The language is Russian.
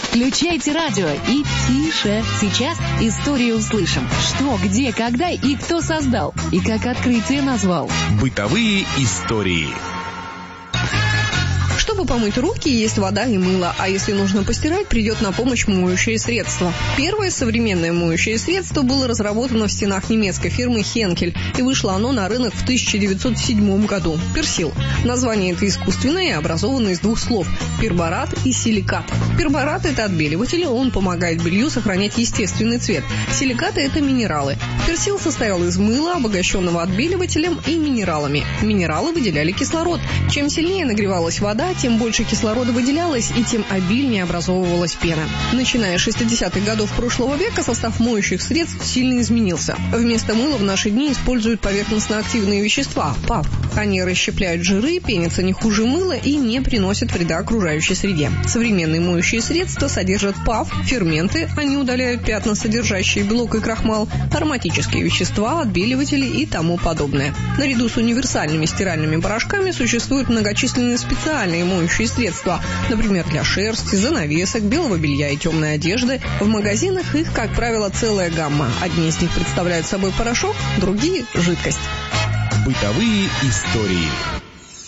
Включайте радио и тише. Сейчас историю услышим. Что, где, когда и кто создал. И как открытие назвал. Бытовые истории. Чтобы помыть руки, есть вода и мыло, а если нужно постирать, придет на помощь моющее средство. Первое современное моющее средство было разработано в стенах немецкой фирмы Henkel, и вышло оно на рынок в 1907 году. Персил. Название это искусственное и образовано из двух слов – перборат и силикат. Перборат – это отбеливатель, он помогает белью сохранять естественный цвет. Силикаты – это минералы. Персил состоял из мыла, обогащенного отбеливателем и минералами. Минералы выделяли кислород. Чем сильнее нагревалась вода, тем больше кислорода выделялось и тем обильнее образовывалась пена. Начиная с 60-х годов прошлого века состав моющих средств сильно изменился. Вместо мыла в наши дни используют поверхностно-активные вещества – ПАВ. Они расщепляют жиры, пенятся не хуже мыла и не приносят вреда окружающей среде. Современные моющие средства содержат ПАВ, ферменты, они удаляют пятна, содержащие белок и крахмал, ароматические вещества, отбеливатели и тому подобное. Наряду с универсальными стиральными порошками существуют многочисленные специальные моющие средства, например, для шерсти, занавесок, белого белья и темной одежды. В магазинах их, как правило, целая гамма. Одни из них представляют собой порошок, другие – жидкость. Бытовые истории.